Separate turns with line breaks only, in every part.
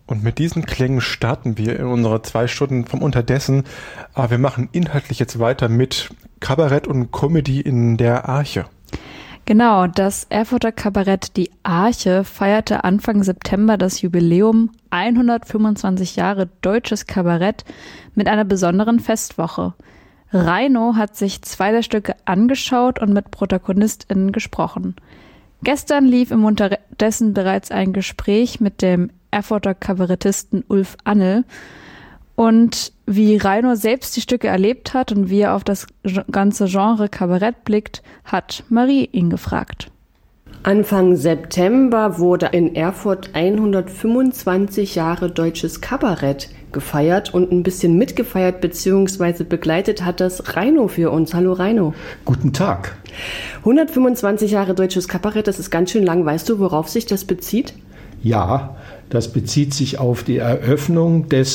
Und mit diesen Klängen starten wir in unsere 2 Stunden vom Unterdessen. Aber wir machen inhaltlich jetzt weiter mit Kabarett und Comedy in der Arche.
Genau, das Erfurter Kabarett Die Arche feierte Anfang September das Jubiläum 125 Jahre deutsches Kabarett mit einer besonderen Festwoche. Reino hat sich 2 der Stücke angeschaut und mit ProtagonistInnen gesprochen. Gestern lief im Unterdessen bereits ein Gespräch mit dem Erfurter Kabarettisten Ulf Annel. Und wie Reino selbst die Stücke erlebt hat und wie er auf das ganze Genre Kabarett blickt, hat Marie ihn gefragt.
Anfang September wurde in Erfurt 125 Jahre deutsches Kabarett gefeiert und ein bisschen mitgefeiert bzw. begleitet hat das Reino für uns. Hallo Reino.
Guten Tag.
125 Jahre deutsches Kabarett, das ist ganz schön lang. Weißt du, worauf sich das bezieht?
Ja, das bezieht sich auf die Eröffnung der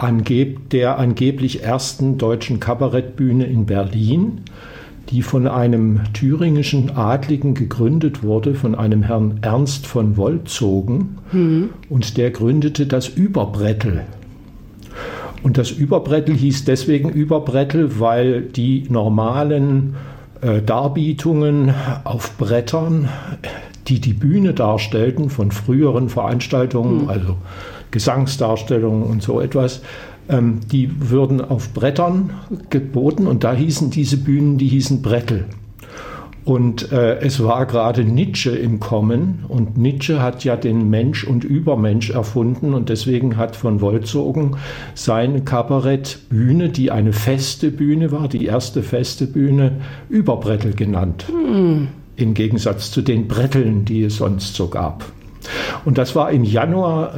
angeblich ersten deutschen Kabarettbühne in Berlin, die von einem thüringischen Adligen gegründet wurde, von einem Herrn Ernst von Wolzogen. Und der gründete das Überbrettel. Und das Überbrettel hieß deswegen Überbrettel, weil die normalen Darbietungen auf Brettern, die Bühne darstellten von früheren Veranstaltungen, also Gesangsdarstellungen und so etwas, die würden auf Brettern geboten und da hießen diese Bühnen, die hießen Brettel. Und es war gerade Nietzsche im Kommen und Nietzsche hat ja den Mensch und Übermensch erfunden und deswegen hat von Wolzogen seine Kabarettbühne, die eine feste Bühne war, die erste feste Bühne, Überbrettel genannt. Im Gegensatz zu den Bretteln, die es sonst so gab. Und das war im Januar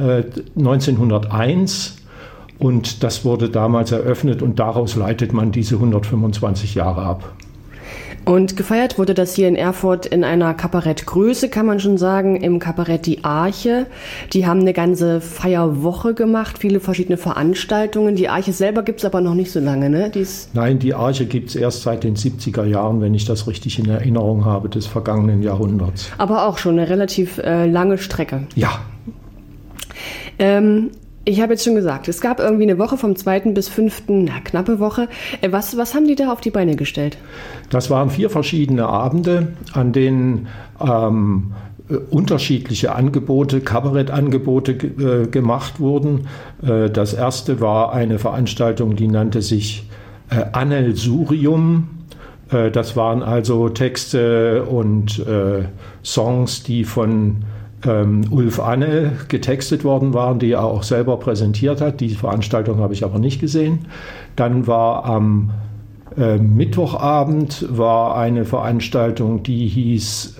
1901 und das wurde damals eröffnet und daraus leitet man diese 125 Jahre ab.
Und gefeiert wurde das hier in Erfurt in einer Kabarettgröße, kann man schon sagen, im Kabarett Die Arche. Die haben eine ganze Feierwoche gemacht, viele verschiedene Veranstaltungen. Die Arche selber gibt es aber noch nicht so lange, ne?
Nein, die Arche gibt es erst seit den 70er Jahren, wenn ich das richtig in Erinnerung habe, des vergangenen Jahrhunderts.
Aber auch schon eine relativ lange Strecke.
Ja.
Ich habe jetzt schon gesagt, es gab irgendwie eine Woche vom 2. bis 5., knappe Woche. Was haben die da auf die Beine gestellt? Das
waren 4 verschiedene Abende, an denen unterschiedliche Angebote, Kabarettangebote gemacht wurden. Das erste war eine Veranstaltung, die nannte sich Annelsurium. Das waren also Texte und Songs, die von Ulf Annel getextet worden waren, die er auch selber präsentiert hat. Die Veranstaltung habe ich aber nicht gesehen. Dann war am Mittwochabend war eine Veranstaltung, die hieß,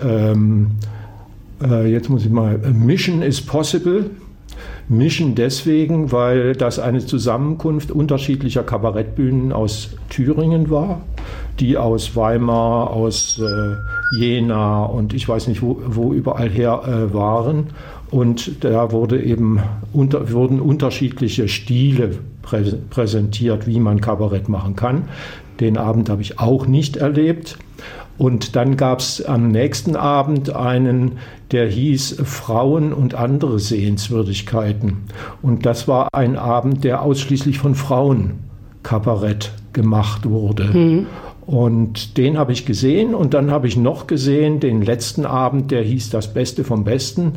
jetzt muss ich mal, Mission is Possible. Mission deswegen, weil das eine Zusammenkunft unterschiedlicher Kabarettbühnen aus Thüringen war, die aus Weimar, aus Jena und ich weiß nicht, wo überall her waren. Und da wurden unterschiedliche Stile präsentiert, wie man Kabarett machen kann. Den Abend habe ich auch nicht erlebt. Und dann gab es am nächsten Abend einen, der hieß Frauen und andere Sehenswürdigkeiten. Und das war ein Abend, der ausschließlich von Frauen Kabarett gemacht wurde. Und den habe ich gesehen und dann habe ich noch gesehen, den letzten Abend, der hieß Das Beste vom Besten.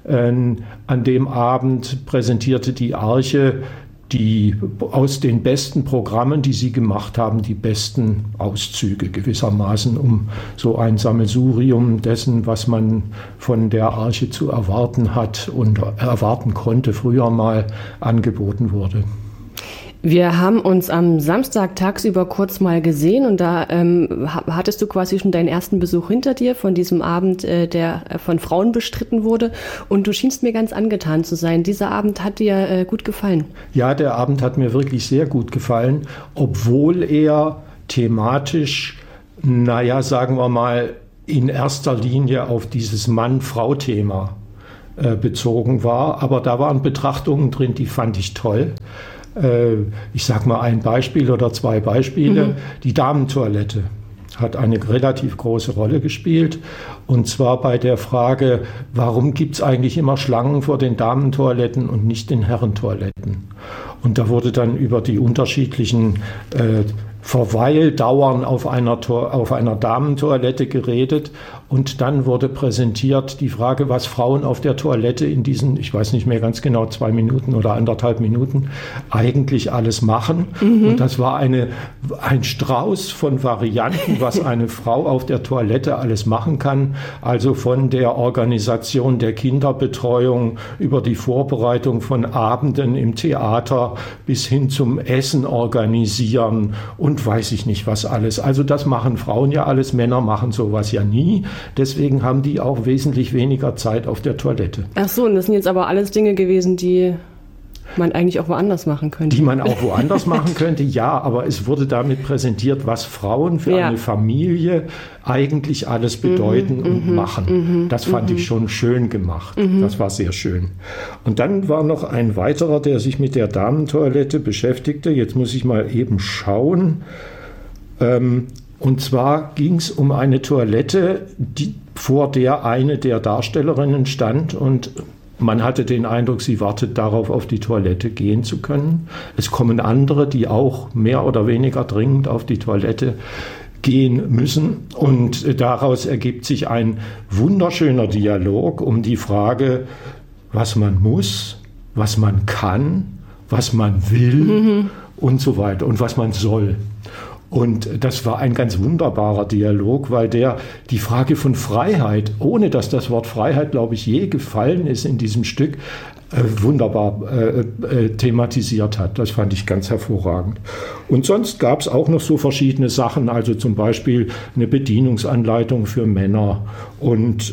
An dem Abend präsentierte die Arche die aus den besten Programmen, die sie gemacht haben, die besten Auszüge gewissermaßen, um so ein Sammelsurium dessen, was man von der Arche zu erwarten hat und erwarten konnte, früher mal angeboten wurde.
Wir haben uns am Samstag tagsüber kurz mal gesehen und da hattest du quasi schon deinen ersten Besuch hinter dir von diesem Abend, der von Frauen bestritten wurde und du schienst mir ganz angetan zu sein. Dieser Abend hat dir gut gefallen.
Ja, der Abend hat mir wirklich sehr gut gefallen, obwohl er thematisch, sagen wir mal, in erster Linie auf dieses Mann-Frau-Thema bezogen war. Aber da waren Betrachtungen drin, die fand ich toll. Ich sage mal ein Beispiel oder 2 Beispiele. Die Damentoilette hat eine relativ große Rolle gespielt. Und zwar bei der Frage, warum gibt es eigentlich immer Schlangen vor den Damentoiletten und nicht den Herrentoiletten? Und da wurde dann über die unterschiedlichen Verweildauern auf einer Damentoilette geredet. Und dann wurde präsentiert die Frage, was Frauen auf der Toilette in diesen, ich weiß nicht mehr ganz genau, 2 Minuten oder 1,5 Minuten eigentlich alles machen. Und das war ein Strauß von Varianten, was eine Frau auf der Toilette alles machen kann. Also von der Organisation der Kinderbetreuung über die Vorbereitung von Abenden im Theater bis hin zum Essen organisieren und weiß ich nicht was alles. Also das machen Frauen ja alles, Männer machen sowas ja nie. Deswegen haben die auch wesentlich weniger Zeit auf der Toilette.
Ach so, und das sind jetzt aber alles Dinge gewesen, die man eigentlich auch woanders machen könnte.
Die man auch woanders machen könnte, ja, aber es wurde damit präsentiert, was Frauen für eine Familie eigentlich alles bedeuten und machen. Das fand ich schon schön gemacht. Das war sehr schön. Und dann war noch ein weiterer, der sich mit der Damentoilette beschäftigte. Jetzt muss ich mal eben schauen. Und zwar ging es um eine Toilette, vor der eine der Darstellerinnen stand und man hatte den Eindruck, sie wartet darauf, auf die Toilette gehen zu können. Es kommen andere, die auch mehr oder weniger dringend auf die Toilette gehen müssen. Und daraus ergibt sich ein wunderschöner Dialog um die Frage, was man muss, was man kann, was man will und so weiter und was man soll. Und das war ein ganz wunderbarer Dialog, weil der die Frage von Freiheit, ohne dass das Wort Freiheit, glaube ich, je gefallen ist in diesem Stück, wunderbar thematisiert hat. Das fand ich ganz hervorragend. Und sonst gab es auch noch so verschiedene Sachen, also zum Beispiel eine Bedienungsanleitung für Männer und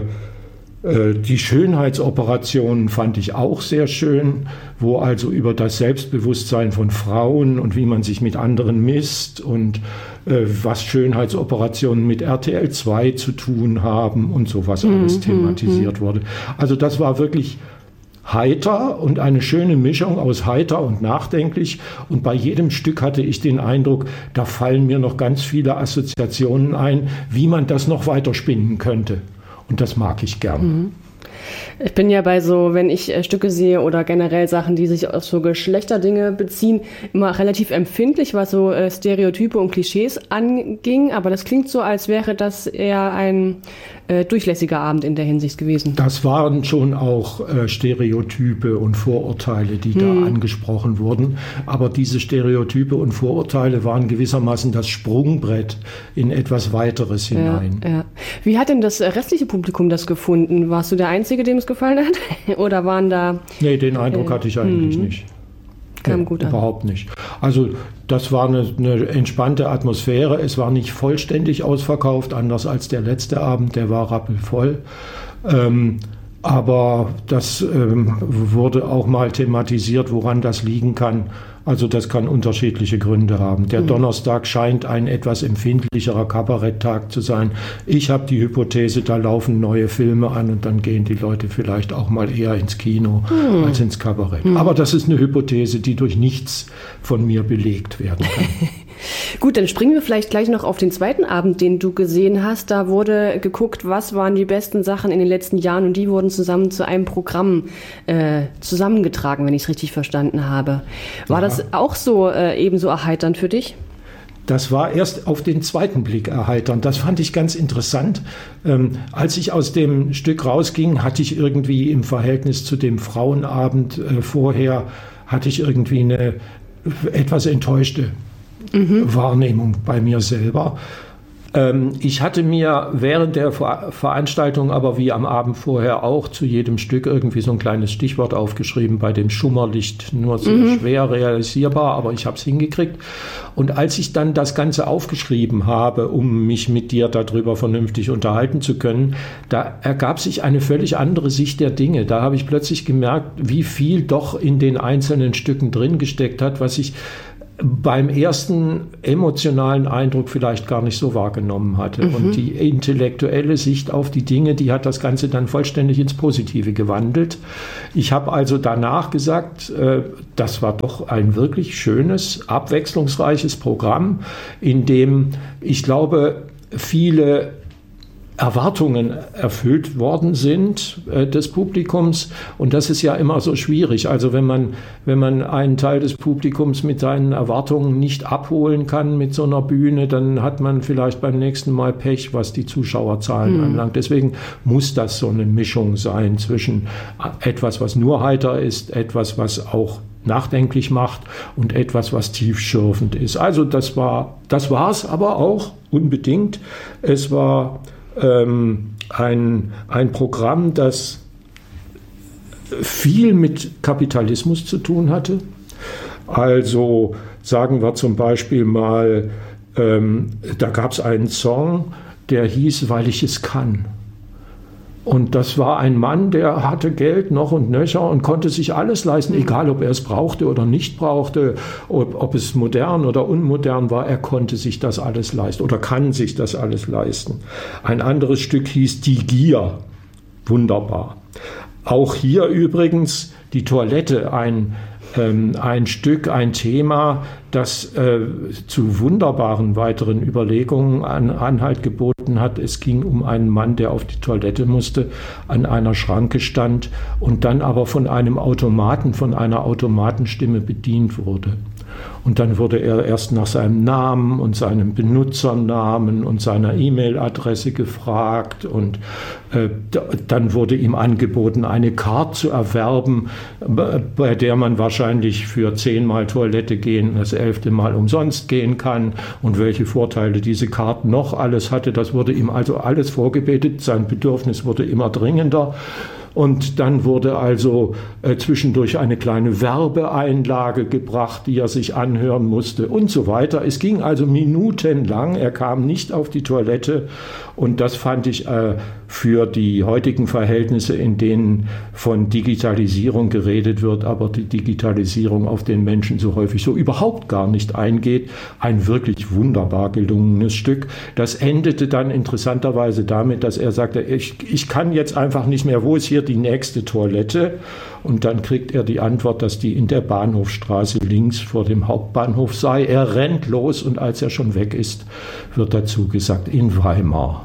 die Schönheitsoperationen fand ich auch sehr schön, wo also über das Selbstbewusstsein von Frauen und wie man sich mit anderen misst und was Schönheitsoperationen mit RTL 2 zu tun haben und sowas alles thematisiert wurde. Also das war wirklich heiter und eine schöne Mischung aus heiter und nachdenklich. Und bei jedem Stück hatte ich den Eindruck, da fallen mir noch ganz viele Assoziationen ein, wie man das noch weiter spinnen könnte. Und das mag ich gern.
Ich bin ja bei so, wenn ich Stücke sehe oder generell Sachen, die sich auf so Geschlechterdinge beziehen, immer relativ empfindlich, was so Stereotype und Klischees anging. Aber das klingt so, als wäre das eher ein durchlässiger Abend in der Hinsicht gewesen.
Das waren schon auch Stereotype und Vorurteile, die da angesprochen wurden. Aber diese Stereotype und Vorurteile waren gewissermaßen das Sprungbrett in etwas Weiteres hinein.
Ja. Wie hat denn das restliche Publikum das gefunden? Warst du der Einzige, dem es gefallen hat? Oder waren da...
Nee, den Eindruck hatte ich eigentlich nicht.
Kam gut an.
Überhaupt nicht. Also das war eine entspannte Atmosphäre. Es war nicht vollständig ausverkauft, anders als der letzte Abend, der war rappelvoll. Aber das wurde auch mal thematisiert, woran das liegen kann. Also das kann unterschiedliche Gründe haben. Der Donnerstag scheint ein etwas empfindlicherer Kabaretttag zu sein. Ich habe die Hypothese, da laufen neue Filme an und dann gehen die Leute vielleicht auch mal eher ins Kino als ins Kabarett. Aber das ist eine Hypothese, die durch nichts von mir belegt werden kann.
Gut, dann springen wir vielleicht gleich noch auf den zweiten Abend, den du gesehen hast. Da wurde geguckt, was waren die besten Sachen in den letzten Jahren und die wurden zusammen zu einem Programm zusammengetragen, wenn ich es richtig verstanden habe. War das auch so ebenso erheiternd für dich?
Das war erst auf den zweiten Blick erheiternd. Das fand ich ganz interessant. Als ich aus dem Stück rausging, hatte ich irgendwie im Verhältnis zu dem Frauenabend vorher, hatte ich irgendwie eine etwas enttäuschte Wahrnehmung bei mir selber. Ich hatte mir während der Veranstaltung, aber wie am Abend vorher auch, zu jedem Stück irgendwie so ein kleines Stichwort aufgeschrieben, bei dem Schummerlicht nur sehr schwer realisierbar, aber ich habe es hingekriegt. Und als ich dann das Ganze aufgeschrieben habe, um mich mit dir darüber vernünftig unterhalten zu können, da ergab sich eine völlig andere Sicht der Dinge. Da habe ich plötzlich gemerkt, wie viel doch in den einzelnen Stücken drin gesteckt hat, was ich beim ersten emotionalen Eindruck vielleicht gar nicht so wahrgenommen hatte. Und die intellektuelle Sicht auf die Dinge, die hat das Ganze dann vollständig ins Positive gewandelt. Ich habe also danach gesagt, das war doch ein wirklich schönes, abwechslungsreiches Programm, in dem, ich glaube, viele Erwartungen erfüllt worden sind des Publikums, und das ist ja immer so schwierig. Also wenn man einen Teil des Publikums mit seinen Erwartungen nicht abholen kann mit so einer Bühne, dann hat man vielleicht beim nächsten Mal Pech, was die Zuschauerzahlen anlangt. Deswegen muss das so eine Mischung sein zwischen etwas, was nur heiter ist, etwas, was auch nachdenklich macht, und etwas, was tiefschürfend ist. Also das war's aber auch unbedingt. Es war ein Programm, das viel mit Kapitalismus zu tun hatte. Also sagen wir zum Beispiel mal, da gab es einen Song, der hieß „Weil ich es kann". Und das war ein Mann, der hatte Geld noch und nöcher und konnte sich alles leisten, egal ob er es brauchte oder nicht brauchte, ob es modern oder unmodern war, er konnte sich das alles leisten oder kann sich das alles leisten. Ein anderes Stück hieß „Die Gier", wunderbar. Auch hier übrigens die Toilette, ein Stück, ein Thema, das zu wunderbaren weiteren Überlegungen Anhalt geboten hat. Es ging um einen Mann, der auf die Toilette musste, an einer Schranke stand und dann aber von einer Automatenstimme bedient wurde. Und dann wurde er erst nach seinem Namen und seinem Benutzernamen und seiner E-Mail-Adresse gefragt, und dann wurde ihm angeboten, eine Card zu erwerben, bei der man wahrscheinlich für 10-mal Toilette gehen, das 11. Mal umsonst gehen kann, und welche Vorteile diese Card noch alles hatte. Das wurde ihm also alles vorgebetet. Sein Bedürfnis wurde immer dringender. Und dann wurde also zwischendurch eine kleine Werbeeinlage gebracht, die er sich anhören musste und so weiter. Es ging also minutenlang, er kam nicht auf die Toilette, und das fand ich für die heutigen Verhältnisse, in denen von Digitalisierung geredet wird, aber die Digitalisierung auf den Menschen so häufig so überhaupt gar nicht eingeht, ein wirklich wunderbar gelungenes Stück. Das endete dann interessanterweise damit, dass er sagte, ich kann jetzt einfach nicht mehr, wo ist hier die nächste Toilette? Und dann kriegt er die Antwort, dass die in der Bahnhofstraße links vor dem Hauptbahnhof sei. Er rennt los, und als er schon weg ist, wird dazu gesagt, in Weimar.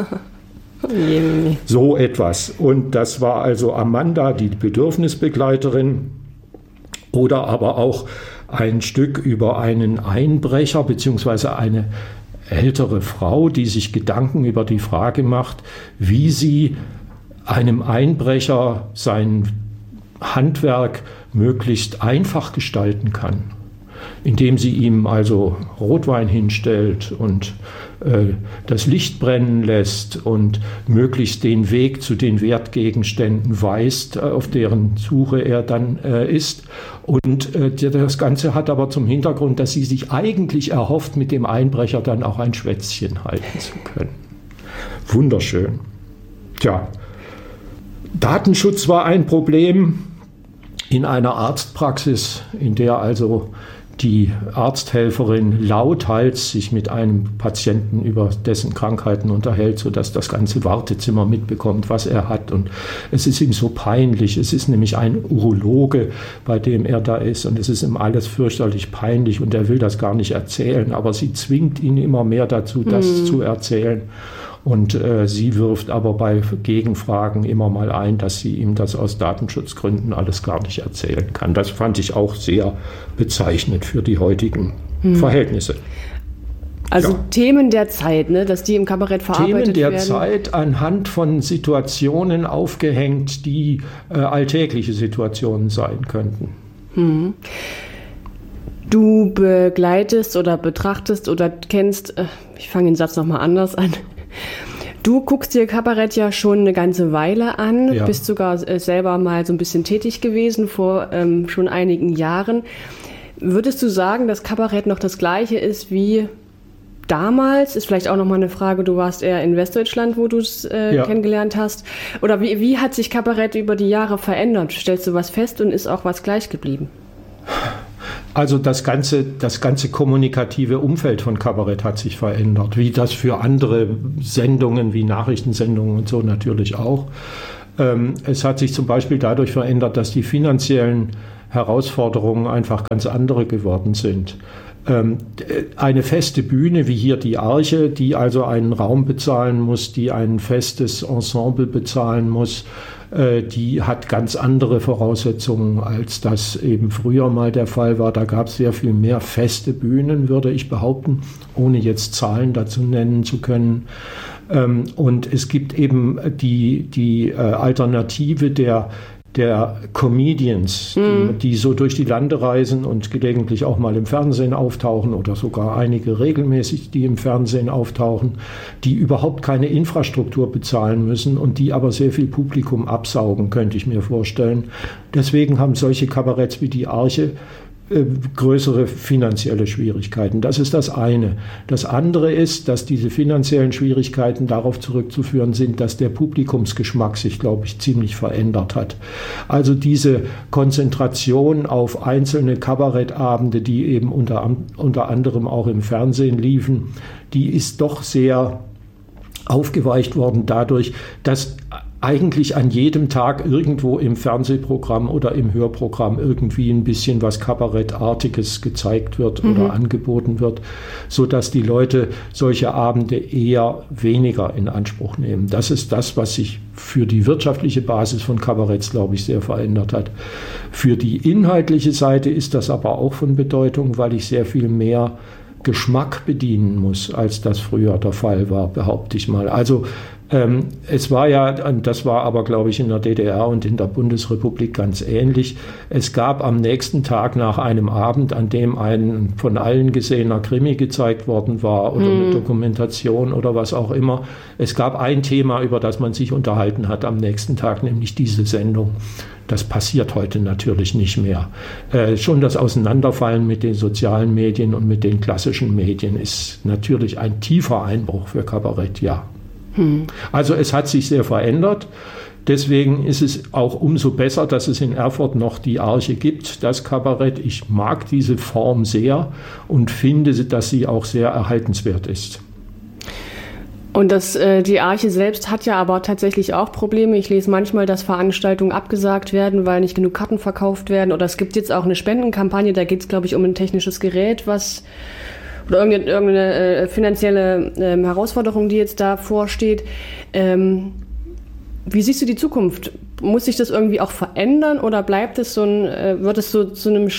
So etwas. Und das war also Amanda, die Bedürfnisbegleiterin, oder aber auch ein Stück über einen Einbrecher bzw. eine ältere Frau, die sich Gedanken über die Frage macht, wie sie einem Einbrecher sein Handwerk möglichst einfach gestalten kann, indem sie ihm also Rotwein hinstellt und das Licht brennen lässt und möglichst den Weg zu den Wertgegenständen weist, auf deren Suche er dann ist. Und das Ganze hat aber zum Hintergrund, dass sie sich eigentlich erhofft, mit dem Einbrecher dann auch ein Schwätzchen halten zu können. Wunderschön. Tja, Datenschutz war ein Problem in einer Arztpraxis, in der also die Arzthelferin lauthals sich mit einem Patienten über dessen Krankheiten unterhält, sodass das ganze Wartezimmer mitbekommt, was er hat. Und es ist ihm so peinlich. Es ist nämlich ein Urologe, bei dem er da ist. Und es ist ihm alles fürchterlich peinlich. Und er will das gar nicht erzählen. Aber sie zwingt ihn immer mehr dazu, das zu erzählen. Und sie wirft aber bei Gegenfragen immer mal ein, dass sie ihm das aus Datenschutzgründen alles gar nicht erzählen kann. Das fand ich auch sehr bezeichnend für die heutigen Verhältnisse.
Also ja. Themen der Zeit, ne, dass die im Kabarett verarbeitet werden.
Themen der Zeit anhand von Situationen aufgehängt, die alltägliche Situationen sein könnten.
Du begleitest oder betrachtest oder kennst, ich fange den Satz nochmal anders an. Du guckst dir Kabarett ja schon eine ganze Weile an, bist sogar selber mal so ein bisschen tätig gewesen vor schon einigen Jahren. Würdest du sagen, dass Kabarett noch das Gleiche ist wie damals? Ist vielleicht auch nochmal eine Frage, du warst eher in Westdeutschland, wo du es kennengelernt hast. Oder wie hat sich Kabarett über die Jahre verändert? Stellst du was fest und ist auch was gleich geblieben?
Also das ganze kommunikative Umfeld von Kabarett hat sich verändert, wie das für andere Sendungen wie Nachrichtensendungen und so natürlich auch. Es hat sich zum Beispiel dadurch verändert, dass die finanziellen Herausforderungen einfach ganz andere geworden sind. Eine feste Bühne wie hier die Arche, die also einen Raum bezahlen muss, die ein festes Ensemble bezahlen muss, die hat ganz andere Voraussetzungen, als das eben früher mal der Fall war. Da gab es sehr viel mehr feste Bühnen, würde ich behaupten, ohne jetzt Zahlen dazu nennen zu können. Und es gibt eben die Alternative der Comedians, die so durch die Lande reisen und gelegentlich auch mal im Fernsehen auftauchen oder sogar einige regelmäßig, die im Fernsehen auftauchen, die überhaupt keine Infrastruktur bezahlen müssen und die aber sehr viel Publikum absaugen, könnte ich mir vorstellen. Deswegen haben solche Kabaretts wie die Arche größere finanzielle Schwierigkeiten. Das ist das eine. Das andere ist, dass diese finanziellen Schwierigkeiten darauf zurückzuführen sind, dass der Publikumsgeschmack sich, glaube ich, ziemlich verändert hat. Also diese Konzentration auf einzelne Kabarettabende, die eben unter anderem auch im Fernsehen liefen, die ist doch sehr aufgeweicht worden dadurch, dass eigentlich an jedem Tag irgendwo im Fernsehprogramm oder im Hörprogramm irgendwie ein bisschen was Kabarettartiges gezeigt wird oder angeboten wird, sodass die Leute solche Abende eher weniger in Anspruch nehmen. Das ist das, was sich für die wirtschaftliche Basis von Kabaretts, glaube ich, sehr verändert hat. Für die inhaltliche Seite ist das aber auch von Bedeutung, weil ich sehr viel mehr Geschmack bedienen muss, als das früher der Fall war, behaupte ich mal. Also es war ja, das war aber, glaube ich, in der DDR und in der Bundesrepublik ganz ähnlich. Es gab am nächsten Tag nach einem Abend, an dem ein von allen gesehener Krimi gezeigt worden war oder eine Dokumentation oder was auch immer, es gab ein Thema, über das man sich unterhalten hat am nächsten Tag, nämlich diese Sendung. Das passiert heute natürlich nicht mehr. Schon das Auseinanderfallen mit den sozialen Medien und mit den klassischen Medien ist natürlich ein tiefer Einbruch für Kabarett, ja. Also es hat sich sehr verändert. Deswegen ist es auch umso besser, dass es in Erfurt noch die Arche gibt, das Kabarett. Ich mag diese Form sehr und finde, dass sie auch sehr erhaltenswert ist.
Und die Arche selbst hat ja aber tatsächlich auch Probleme. Ich lese manchmal, dass Veranstaltungen abgesagt werden, weil nicht genug Karten verkauft werden. Oder es gibt jetzt auch eine Spendenkampagne, da geht es, glaube ich, um ein technisches Gerät, oder irgendeine finanzielle Herausforderung, die jetzt davor steht. Wie siehst du die Zukunft? Muss sich das irgendwie auch verändern oder bleibt es wird es so zu einem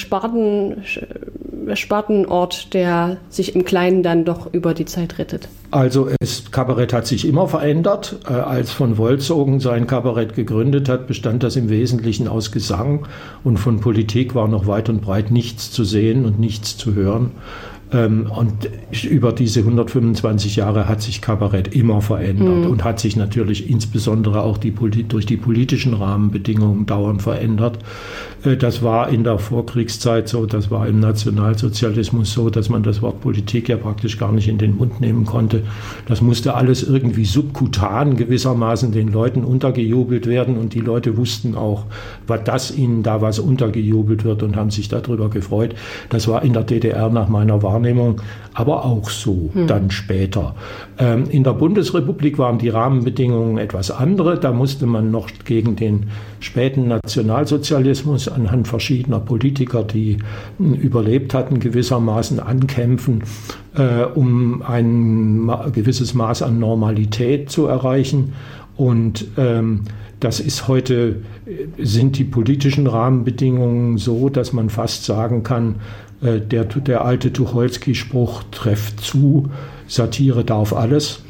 Spartenort, der sich im Kleinen dann doch über die Zeit rettet?
Also Kabarett hat sich immer verändert. Als von Wolzogen sein Kabarett gegründet hat, bestand das im Wesentlichen aus Gesang und von Politik war noch weit und breit nichts zu sehen und nichts zu hören. Und über diese 125 Jahre hat sich Kabarett immer verändert und hat sich natürlich insbesondere auch durch die politischen Rahmenbedingungen dauernd verändert. Das war in der Vorkriegszeit so, das war im Nationalsozialismus so, dass man das Wort Politik ja praktisch gar nicht in den Mund nehmen konnte. Das musste alles irgendwie subkutan gewissermaßen den Leuten untergejubelt werden und die Leute wussten auch, dass ihnen da was untergejubelt wird und haben sich darüber gefreut. Das war in der DDR nach meiner Wahrnehmung aber auch so dann später. In der Bundesrepublik waren die Rahmenbedingungen etwas andere. Da musste man noch gegen den späten Nationalsozialismus anhand verschiedener Politiker, die überlebt hatten, gewissermaßen ankämpfen, um ein gewisses Maß an Normalität zu erreichen. Und das ist heute, sind die politischen Rahmenbedingungen so, dass man fast sagen kann, der alte Tucholsky-Spruch trefft zu, Satire darf alles.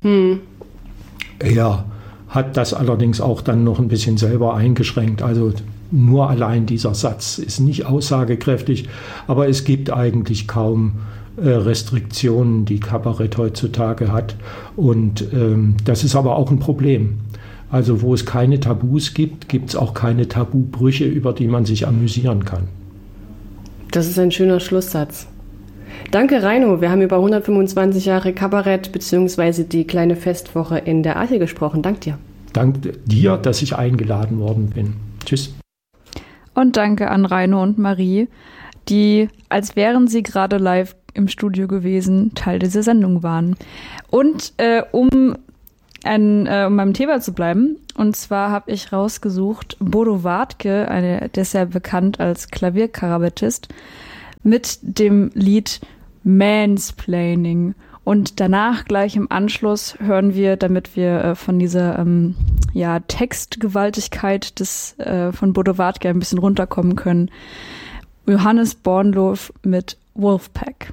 Er hat das allerdings auch dann noch ein bisschen selber eingeschränkt. Also nur allein dieser Satz ist nicht aussagekräftig, aber es gibt eigentlich kaum Restriktionen, die Kabarett heutzutage hat. Und das ist aber auch ein Problem. Also wo es keine Tabus gibt, gibt es auch keine Tabubrüche, über die man sich amüsieren kann.
Das ist ein schöner Schlusssatz. Danke, Reino. Wir haben über 125 Jahre Kabarett bzw. die kleine Festwoche in der Arche gesprochen. Dank dir.
Danke dir, dass ich eingeladen worden bin. Tschüss.
Und danke an Reino und Marie. die, als wären sie gerade live im Studio gewesen, Teil dieser Sendung waren. Und um beim Thema zu bleiben, und zwar habe ich rausgesucht Bodo Wartke, der ist ja bekannt als Klavierkabarettist, mit dem Lied Mansplaining. Und danach, gleich im Anschluss, hören wir, damit wir von dieser Textgewaltigkeit von Bodo Wartke ein bisschen runterkommen können, Johannes Bornlow mit Wolfpack.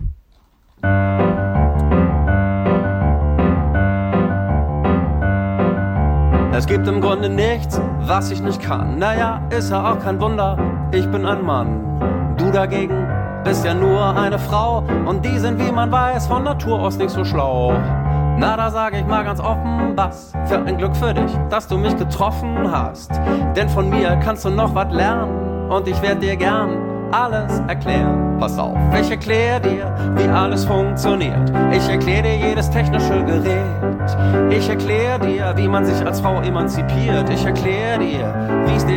Es gibt im Grunde nichts, was ich nicht kann. Naja, ist ja auch kein Wunder, ich bin ein Mann. Du dagegen bist ja nur eine Frau. Und die sind, wie man weiß, von Natur aus nicht so schlau. Na, da sag ich mal ganz offen, was für ein Glück für dich, dass du mich getroffen hast. Denn von mir kannst du noch was lernen. Und ich werd dir gern alles erklären. Pass auf, ich erkläre dir, wie alles funktioniert. Ich erkläre dir jedes technische Gerät. Ich erkläre dir, wie man sich als Frau emanzipiert. Ich erkläre dir, wie es dir